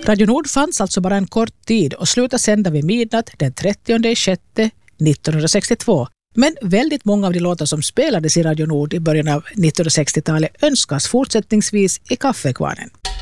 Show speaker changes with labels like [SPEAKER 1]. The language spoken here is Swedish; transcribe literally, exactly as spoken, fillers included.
[SPEAKER 1] Radio Nord fanns alltså bara en kort tid och slutade sända vid midnatt den trettionde juni nittonhundrasextiotvå. Men väldigt många av de låtar som spelades i Radio Nord i början av nittonhundrasextiotalet önskas fortsättningsvis i kaffekvarnen.